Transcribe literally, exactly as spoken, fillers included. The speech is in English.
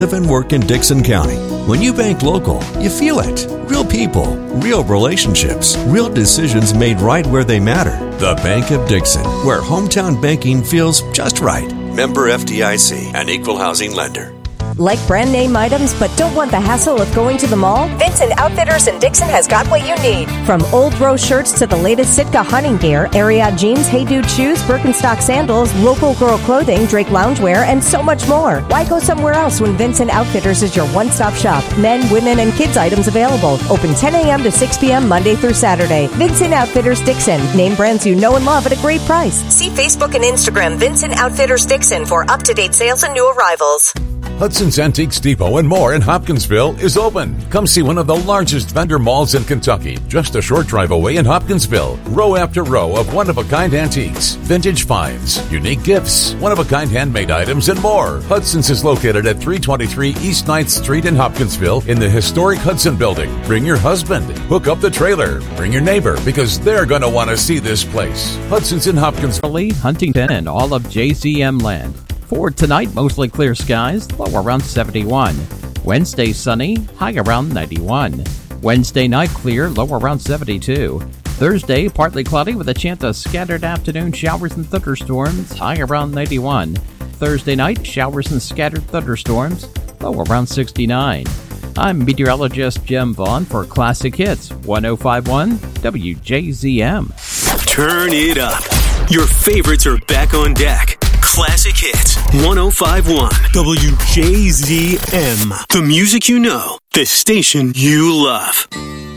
Live and work in Dixon County. When you bank local, you feel it. Real people, real relationships, real decisions made right where they matter. The Bank of Dixon, where hometown banking feels just right. Member F D I C, an equal housing lender. Like brand name items but don't want the hassle of going to the mall? Vincent Outfitters in Dixon has got what you need. From old rose shirts to the latest Sitka hunting gear, Ariat jeans, Hey Dude shoes, Birkenstock sandals, local girl clothing, Drake loungewear, and so much more. Why go somewhere else when Vincent Outfitters is your one-stop shop? Men, women, and kids items available. Open ten a.m. to six p.m. Monday through Saturday. Vincent Outfitters Dixon. Name brands you know and love at a great price. See Facebook and Instagram Vincent Outfitters Dixon for up-to-date sales and new arrivals. Hudson's Antiques Depot and more in Hopkinsville is open. Come see one of the largest vendor malls in Kentucky, just a short drive away in Hopkinsville. Row after row of one-of-a-kind antiques, vintage finds, unique gifts, one-of-a-kind handmade items, and more. Hudson's is located at three twenty-three East ninth Street in Hopkinsville in the historic Hudson Building. Bring your husband. Hook up the trailer. Bring your neighbor because they're going to want to see this place. Hudson's in Hopkinsville, Huntington, and all of J Z M land. For tonight, mostly clear skies, low around seventy-one. Wednesday, sunny, high around ninety-one. Wednesday night, clear, low around seventy-two. Thursday, partly cloudy with a chance of scattered afternoon showers and thunderstorms, high around ninety-one. Thursday night, showers and scattered thunderstorms, low around sixty-nine. I'm meteorologist Jim Vaughn for Classic Hits one oh five point one W J Z M. Turn it up. Your favorites are back on deck. Classic Hits one oh five point one W J Z M. The music you know, the station you love.